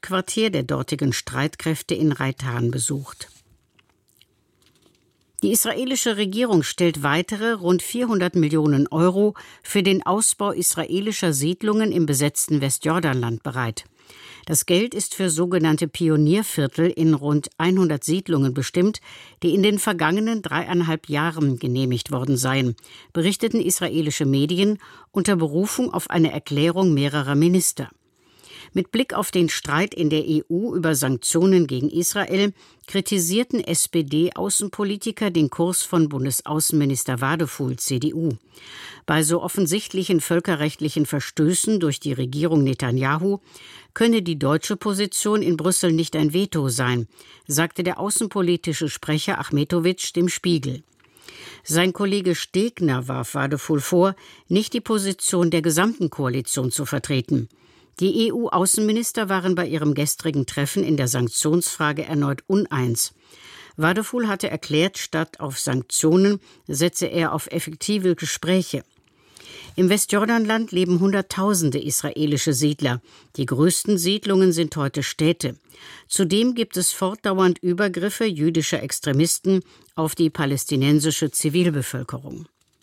Hauptquartier der dortigen Streitkräfte in Reitan besucht. Die israelische Regierung stellt weitere rund 400 Millionen Euro für den Ausbau israelischer Siedlungen im besetzten Westjordanland bereit. Das Geld ist für sogenannte Pionierviertel in rund 100 Siedlungen bestimmt, die in den vergangenen 3,5 Jahren genehmigt worden seien, berichteten israelische Medien unter Berufung auf eine Erklärung mehrerer Minister. Mit Blick auf den Streit in der EU über Sanktionen gegen Israel kritisierten SPD-Außenpolitiker den Kurs von Bundesaußenminister Wadefuhl, CDU. Bei so offensichtlichen völkerrechtlichen Verstößen durch die Regierung Netanyahu könne die deutsche Position in Brüssel nicht ein Veto sein, sagte der außenpolitische Sprecher Achmetowitsch dem Spiegel. Sein Kollege Stegner warf Wadefuhl vor, nicht die Position der gesamten Koalition zu vertreten. Die EU-Außenminister waren bei ihrem gestrigen Treffen in der Sanktionsfrage erneut uneins. Wadefuhl hatte erklärt, statt auf Sanktionen setze er auf effektive Gespräche. Im Westjordanland leben Hunderttausende israelische Siedler. Die größten Siedlungen sind heute Städte. Zudem gibt es fortdauernd Übergriffe jüdischer Extremisten auf die palästinensische Zivilbevölkerung.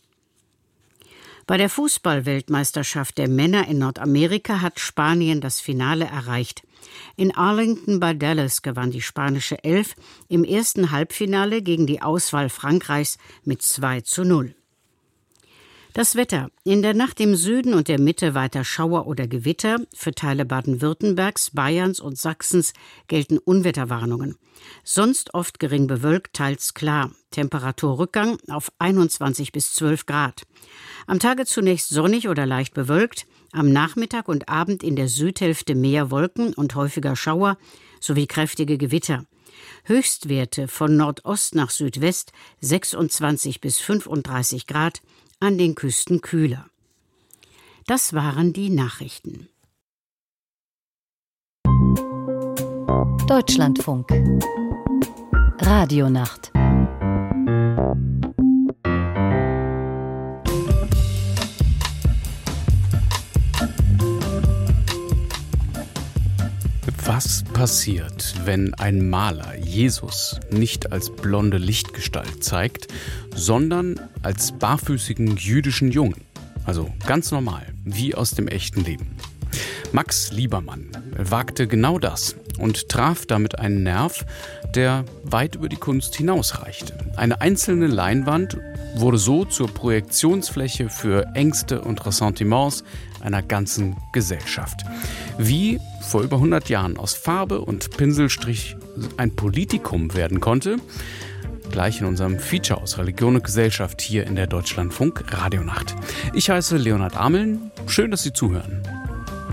Bei der Fußball-Weltmeisterschaft der Männer in Nordamerika hat Spanien das Finale erreicht. In Arlington bei Dallas gewann die spanische Elf im ersten Halbfinale gegen die Auswahl Frankreichs mit 2:0. Das Wetter. In der Nacht im Süden und der Mitte weiter Schauer oder Gewitter. Für Teile Baden-Württembergs, Bayerns und Sachsens gelten Unwetterwarnungen. Sonst oft gering bewölkt, teils klar. Temperaturrückgang auf 21 bis 12 Grad. Am Tage zunächst sonnig oder leicht bewölkt. Am Nachmittag und Abend in der Südhälfte mehr Wolken und häufiger Schauer sowie kräftige Gewitter. Höchstwerte von Nordost nach Südwest 26 bis 35 Grad. An den Küsten kühler. Das waren die Nachrichten. Deutschlandfunk. Radionacht. Was passiert, wenn ein Maler Jesus nicht als blonde Lichtgestalt zeigt, sondern als barfüßigen jüdischen Jungen? Also ganz normal, wie aus dem echten Leben. Max Liebermann wagte genau das und traf damit einen Nerv, der weit über die Kunst hinausreichte. Eine einzelne Leinwand wurde so zur Projektionsfläche für Ängste und Ressentiments einer ganzen Gesellschaft. Wie vor über 100 Jahren aus Farbe und Pinselstrich ein Politikum werden konnte, gleich in unserem Feature aus Religion und Gesellschaft hier in der Deutschlandfunk Radionacht. Ich heiße Leonhard Ameln. Schön, dass Sie zuhören.